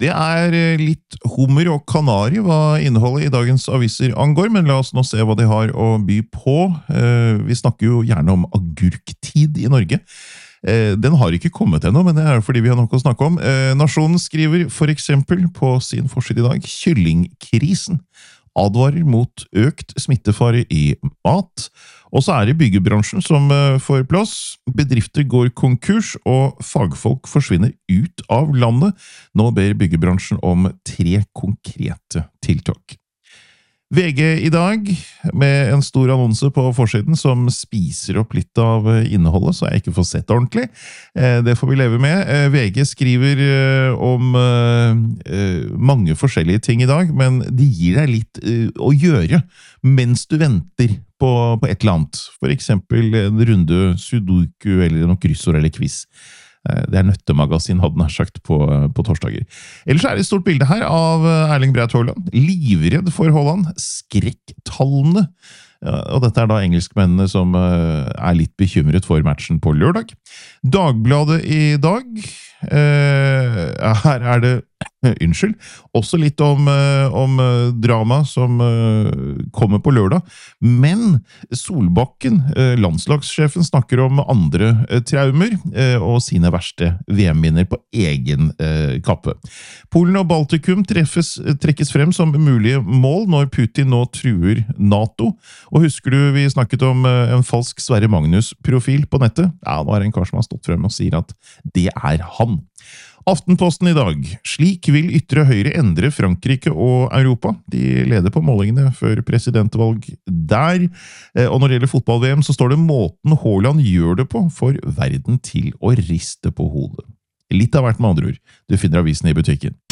Det litt hummer og kanari hva innholdet i dagens aviser angår, men la oss nå se hva de har å by på. Vi snakker jo gjerne om agurktid i Norge. Den har ikke kommet ennå, men det fordi vi har noe å snakke om. Nasjonen skriver for eksempel på sin forside i dag, kyllingkrisen advarer mot økt smittefare i mat, og så det byggebransjen som får plass. Bedrifter går konkurs, og fagfolk forsvinner ut av landet. Nå ber byggebransjen om 3 konkrete tiltak. VG i dag, med en stor annonse på forsiden som spiser opp litt av innholdet, så jeg ikke får sett ordentlig. Det får vi leve med. VG skriver om mange forskjellige ting i dag, men de gir deg litt å gjøre mens du venter på et eller annet. For eksempel en runde sudoku eller noe kryssord eller quiz. Det nøttemagasin, hadde han sagt på torsdager. Ellers det et stort bilde her av Erling Braut Haaland. Livredd for Haaland. Skrekktallene. Og dette da engelskmennene som litt bekymret for matchen på lørdag. Dagbladet i dag. Her det unnskyld, også litt om drama som kommer på lørdag, men Solbakken, landslagssjefen, snakker om andre traumer og sine verste VM-minner på egen kappe. Polen og Baltikum trekkes frem som mulige mål når Putin nå truer NATO, og husker du vi snakket om en falsk Sverre Magnus-profil på nettet? Ja, nå det en kar som har stått frem og sier at det han. Aftenposten i dag. Slik vil ytre høyre endre Frankrike og Europa. De leder på målingene før presidentvalg der. Og når det gjelder fotball-VM, så står det måten Haaland gjør det på for verden til å riste på hodet. Litt av hvert med andre ord. Du finner avisen i butikken.